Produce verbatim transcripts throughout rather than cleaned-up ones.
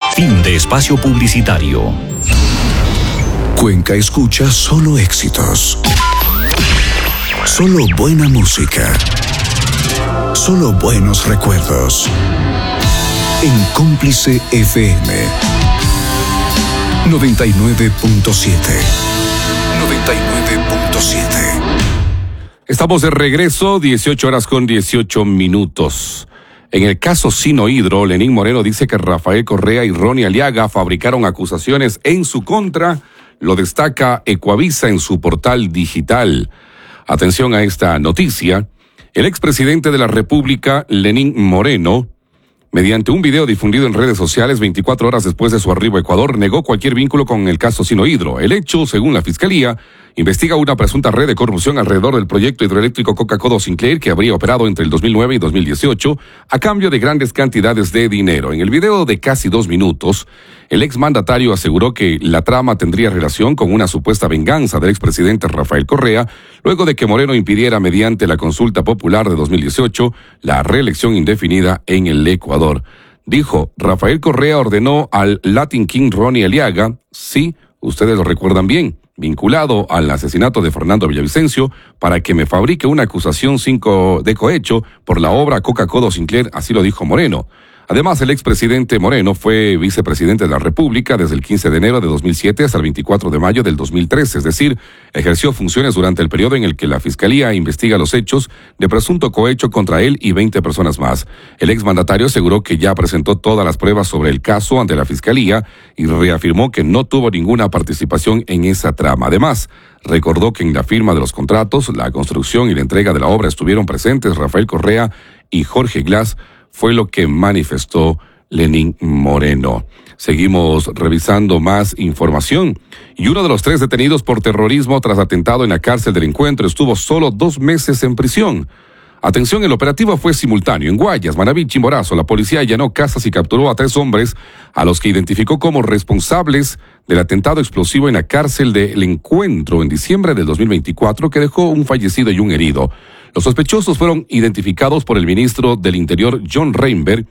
Fin de espacio publicitario. Cuenca escucha solo éxitos. Solo buena música. Solo buenos recuerdos. En Cómplice F M noventa y nueve punto siete. noventa y nueve punto siete. Estamos de regreso, dieciocho horas con dieciocho minutos. En el caso Sinohidro, Lenín Moreno dice que Rafael Correa y Ronnie Aliaga fabricaron acusaciones en su contra. Lo destaca Ecuavisa en su portal digital. Atención a esta noticia. El expresidente de la República, Lenín Moreno, mediante un video difundido en redes sociales veinticuatro horas después de su arribo a Ecuador, negó cualquier vínculo con el caso Sinohidro. El hecho, según la Fiscalía, investiga una presunta red de corrupción alrededor del proyecto hidroeléctrico Coca-Cola Sinclair que habría operado entre el dos mil nueve y dos mil dieciocho a cambio de grandes cantidades de dinero. En el video de casi dos minutos, el exmandatario aseguró que la trama tendría relación con una supuesta venganza del expresidente Rafael Correa, luego de que Moreno impidiera mediante la consulta popular de dos mil dieciocho la reelección indefinida en el Ecuador. Dijo, Rafael Correa ordenó al Latin King Ronnie Aliaga, sí, ustedes lo recuerdan bien, vinculado al asesinato de Fernando Villavicencio, para que me fabrique una acusación cinco de cohecho por la obra Coca-Cola Sinclair, así lo dijo Moreno. Además, el expresidente Moreno fue vicepresidente de la República desde el quince de enero de dos mil siete hasta el veinticuatro de mayo del dos mil trece, es decir, ejerció funciones durante el periodo en el que la Fiscalía investiga los hechos de presunto cohecho contra él y veinte personas más. El exmandatario aseguró que ya presentó todas las pruebas sobre el caso ante la Fiscalía y reafirmó que no tuvo ninguna participación en esa trama. Además, recordó que en la firma de los contratos, la construcción y la entrega de la obra estuvieron presentes Rafael Correa y Jorge Glass, fue lo que manifestó Lenín Moreno. Seguimos revisando más información. Y uno de los tres detenidos por terrorismo tras atentado en la cárcel del Encuentro estuvo solo dos meses en prisión. Atención, el operativo fue simultáneo. En Guayas, Manabí, Chimborazo, la policía allanó casas y capturó a tres hombres a los que identificó como responsables del atentado explosivo en la cárcel del Encuentro en diciembre del dos mil veinticuatro que dejó un fallecido y un herido. Los sospechosos fueron identificados por el ministro del Interior, John Reinberg,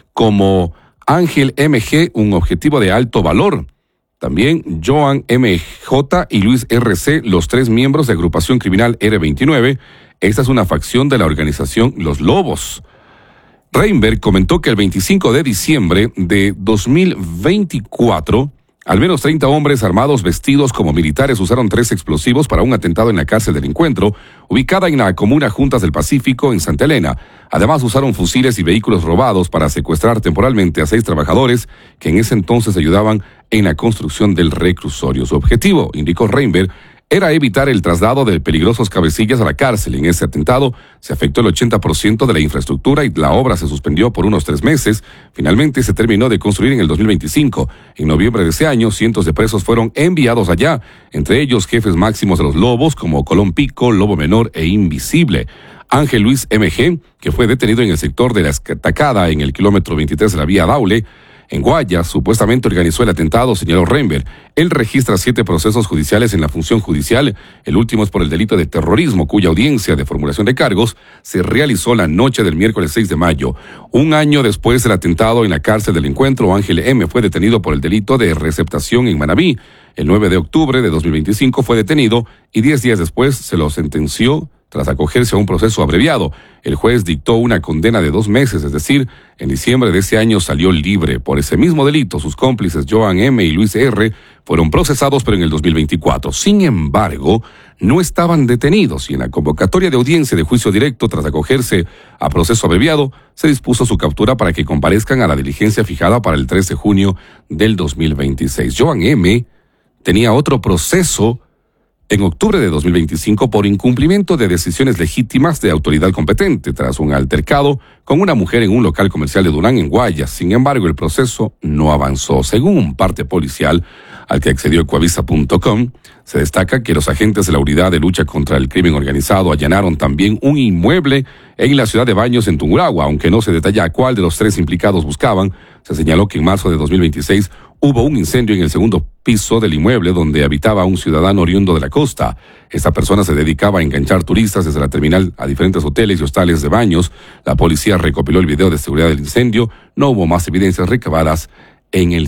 como Ángel M G, un objetivo de alto valor. También Joan M J y Luis R C, los tres miembros de agrupación criminal R veintinueve. Esta es una facción de la organización Los Lobos. Reinberg comentó que el veinticinco de diciembre de dos mil veinticuatro, al menos treinta hombres armados vestidos como militares usaron tres explosivos para un atentado en la cárcel del Encuentro, ubicada en la comuna Juntas del Pacífico, en Santa Elena. Además, usaron fusiles y vehículos robados para secuestrar temporalmente a seis trabajadores que en ese entonces ayudaban en la construcción del reclusorio. Su objetivo, indicó Reinberg, era evitar el traslado de peligrosos cabecillas a la cárcel. En ese atentado se afectó el ochenta por ciento de la infraestructura y la obra se suspendió por unos tres meses. Finalmente se terminó de construir en el dos mil veinticinco. En noviembre de ese año, cientos de presos fueron enviados allá, entre ellos jefes máximos de los Lobos como Colón Pico, Lobo Menor e Invisible. Ángel Luis M G, que fue detenido en el sector de la Estacada en el kilómetro veintitrés de la vía Daule, en Guayas, supuestamente organizó el atentado, señaló Reinberg. Él registra siete procesos judiciales en la función judicial. El último es por el delito de terrorismo, cuya audiencia de formulación de cargos se realizó la noche del miércoles seis de mayo. Un año después del atentado en la cárcel del Encuentro, Ángel M. fue detenido por el delito de receptación en Manabí. El nueve de octubre de dos mil veinticinco fue detenido y diez días después se lo sentenció tras acogerse a un proceso abreviado. El juez dictó una condena de dos meses, es decir, en diciembre de ese año salió libre. Por ese mismo delito, sus cómplices Joan M. y Luis R. fueron procesados, pero en el dos mil veinticuatro. Sin embargo, no estaban detenidos y en la convocatoria de audiencia de juicio directo, tras acogerse a proceso abreviado, se dispuso su captura para que comparezcan a la diligencia fijada para el tres de junio del dos mil veintiséis. Joan M. tenía otro proceso en octubre de dos mil veinticinco por incumplimiento de decisiones legítimas de autoridad competente tras un altercado con una mujer en un local comercial de Durán, en Guayas. Sin embargo, el proceso no avanzó. Según un parte policial al que accedió ecuavisa punto com, se destaca que los agentes de la Unidad de Lucha contra el Crimen Organizado allanaron también un inmueble en la ciudad de Baños, en Tungurahua. Aunque no se detalla a cuál de los tres implicados buscaban, se señaló que en marzo de dos mil veintiséis hubo un incendio en el segundo piso del inmueble donde habitaba un ciudadano oriundo de la costa. Esta persona se dedicaba a enganchar turistas desde la terminal a diferentes hoteles y hostales de Baños. La policía recopiló el video de seguridad del incendio. No hubo más evidencias recabadas en el